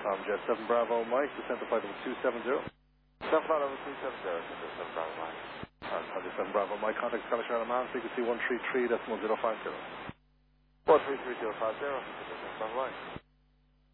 from Jet 7 Bravo Mike, descent to flight level 270. 7 flight level 270, Jet 7 Bravo Mike. Jet 7 Bravo Mike, contact Scottish Airlines, frequency 133.050. 133.050, Jet 7 Bravo Mike.